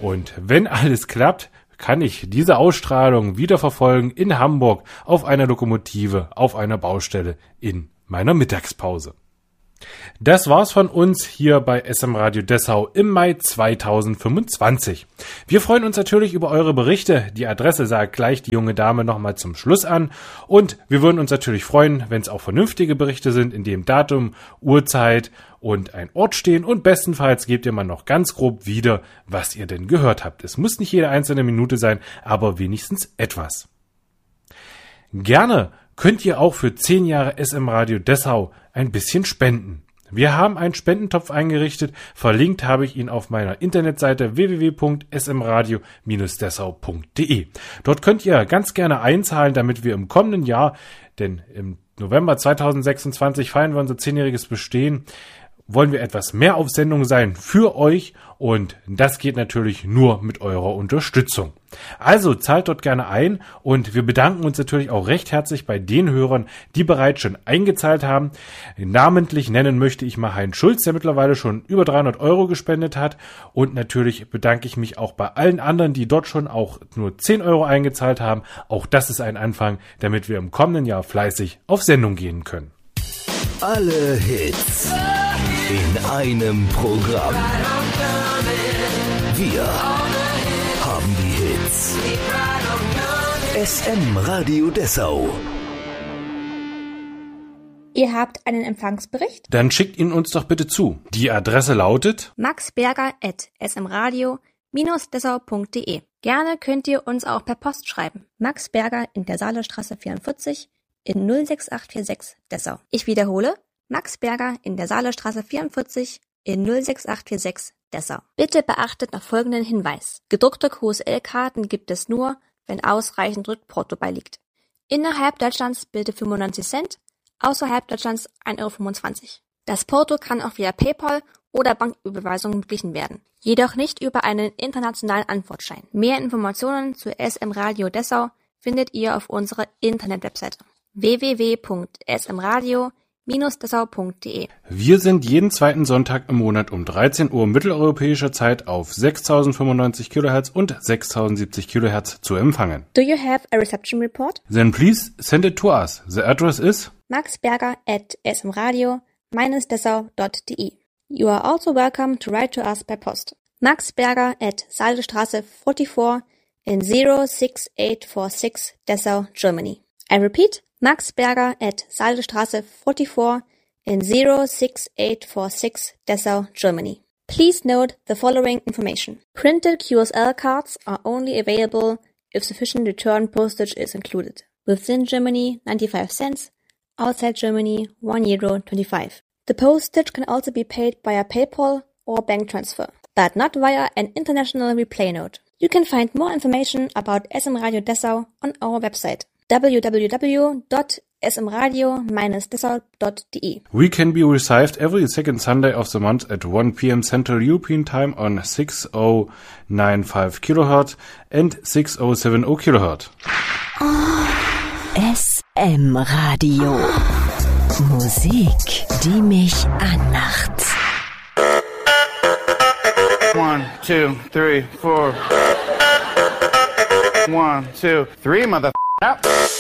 Und wenn alles klappt, kann ich diese Ausstrahlung wieder verfolgen in Hamburg auf einer Lokomotive, auf einer Baustelle in meiner Mittagspause. Das war's von uns hier bei SM Radio Dessau im Mai 2025. Wir freuen uns natürlich über eure Berichte. Die Adresse sagt gleich die junge Dame nochmal zum Schluss an. Und wir würden uns natürlich freuen, wenn es auch vernünftige Berichte sind, in dem Datum, Uhrzeit und ein Ort stehen. Und bestenfalls gebt ihr mal noch ganz grob wieder, was ihr denn gehört habt. Es muss nicht jede einzelne Minute sein, aber wenigstens etwas. Gerne könnt ihr auch für 10 Jahre SM Radio Dessau ein bisschen spenden. Wir haben einen Spendentopf eingerichtet, verlinkt habe ich ihn auf meiner Internetseite www.smradio-dessau.de. Dort könnt ihr ganz gerne einzahlen, damit wir im kommenden Jahr, denn im November 2026 feiern wir unser 10-jähriges Bestehen, wollen wir etwas mehr auf Sendung sein für euch und das geht natürlich nur mit eurer Unterstützung. Also zahlt dort gerne ein und wir bedanken uns natürlich auch recht herzlich bei den Hörern, die bereits schon eingezahlt haben. Namentlich nennen möchte ich mal Heinz Schulz, der mittlerweile schon über 300 € gespendet hat und natürlich bedanke ich mich auch bei allen anderen, die dort schon auch nur 10 € eingezahlt haben. Auch das ist ein Anfang, damit wir im kommenden Jahr fleißig auf Sendung gehen können. Alle Hits in einem Programm. Wir haben die Hits. SM Radio Dessau. Ihr habt einen Empfangsbericht? Dann schickt ihn uns doch bitte zu. Die Adresse lautet maxberger@smradio-dessau.de. Gerne könnt ihr uns auch per Post schreiben. Max Berger in der Saalestraße 44 in 06846 Dessau. Ich wiederhole, Max Berger in der Saalestraße 44 in 06846 Dessau. Bitte beachtet noch folgenden Hinweis. Gedruckte QSL-Karten gibt es nur, wenn ausreichend Rückporto beiliegt. Innerhalb Deutschlands bitte 95 Cent, außerhalb Deutschlands 1,25 €. Das Porto kann auch via PayPal oder Banküberweisung beglichen werden, jedoch nicht über einen internationalen Antwortschein. Mehr Informationen zu SM Radio Dessau findet ihr auf unserer Internetwebseite www.smradio-dessau.de. Wir sind jeden zweiten Sonntag im Monat um 13 Uhr mitteleuropäischer Zeit auf 6095 kHz und 6070 kHz zu empfangen. Do you have a reception report? Then please send it to us. The address is maxberger@smradio-dessau.de. You are also welcome to write to us by post. Max Berger at Saalestraße 44 in 06846 Dessau, Germany. I repeat, Max Berger at Saalestraße 44 in 06846 Dessau, Germany. Please note the following information. Printed QSL cards are only available if sufficient return postage is included. Within Germany, 95 cents. Outside Germany, €1.25. The postage can also be paid via PayPal or bank transfer, but not via an international replay note. You can find more information about SM Radio Dessau on our website www.smradio-dessau.de. We can be received every second Sunday of the month at 1 p.m. Central European Time on 6095 kHz and 6070 kHz. SM Radio. Musik, die mich anmacht. 1, 2, 3, 4. 1, 2, 3, mother. Out.